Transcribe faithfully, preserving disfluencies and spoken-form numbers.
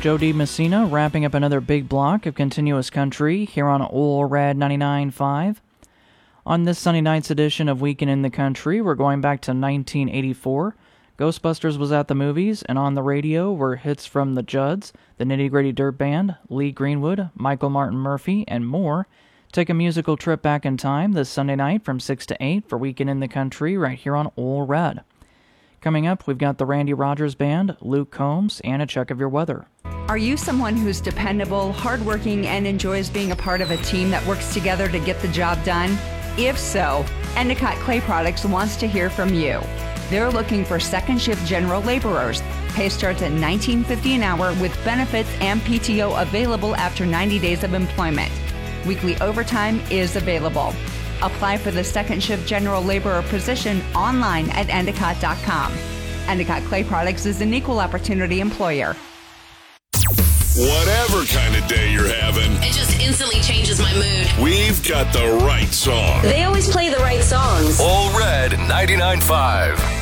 Joe D. Messina, wrapping up another big block of continuous country here on Ole Red ninety-nine point five. On this Sunday night's edition of Weekend in the Country, we're going back to nineteen eighty-four. Ghostbusters was at the movies, and on the radio were hits from the Judds, the Nitty Gritty Dirt Band, Lee Greenwood, Michael Martin Murphey, and more. Take a musical trip back in time this Sunday night from six to eight for Weekend in the Country right here on Ole Red. Coming up, we've got the Randy Rogers Band, Luke Combs, and a check of your weather. Are you someone who's dependable, hardworking, and enjoys being a part of a team that works together to get the job done? If so, Endicott Clay Products wants to hear from you. They're looking for second shift general laborers. Pay starts at nineteen fifty an hour with benefits and P T O available after ninety days of employment. Weekly overtime is available. Apply for the second shift general laborer position online at endicott dot com. Endicott Clay Products is an equal opportunity employer. Whatever kind of day you're having, it just instantly changes my mood. We've got the right song. They always play the right songs. Ole Red ninety-nine point five.